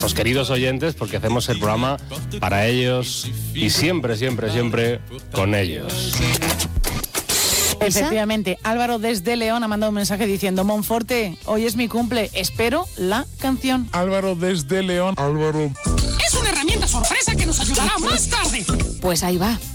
los queridos oyentes, porque hacemos el programa para ellos y siempre, siempre, siempre con ellos. Efectivamente, Álvaro desde León ha mandado un mensaje diciendo: Monforte, hoy es mi cumple, espero la canción. Álvaro desde León. Álvaro. Es una herramienta sorpresa que nos ayudará más tarde. Pues ahí va.